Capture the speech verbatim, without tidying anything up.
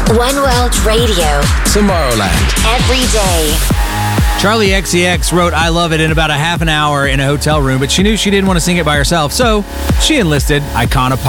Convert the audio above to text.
One World Radio. Tomorrowland. Every day. Charlie X C X wrote I Love It in about a half an hour in a hotel room, but she knew she didn't want to sing it by herself, so she enlisted icona pop